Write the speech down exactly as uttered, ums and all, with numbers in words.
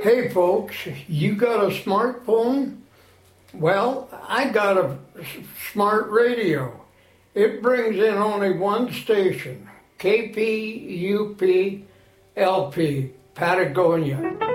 Hey folks, you got a smartphone? Well, I got a smart radio. It brings in only one station, K P U P L P, Patagonia.